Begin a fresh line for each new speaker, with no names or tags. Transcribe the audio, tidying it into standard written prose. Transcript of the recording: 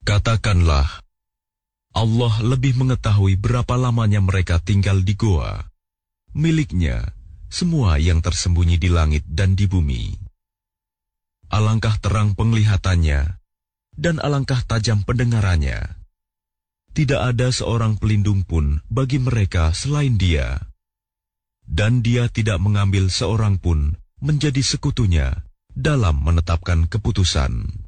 Katakanlah, Allah lebih mengetahui berapa lamanya mereka tinggal di goa. Miliknya semua yang tersembunyi di langit dan di bumi. Alangkah terang penglihatannya dan alangkah tajam pendengarannya. Tidak ada seorang pelindung pun bagi mereka selain Dia. Dan Dia tidak mengambil seorang pun menjadi sekutunya dalam menetapkan keputusan.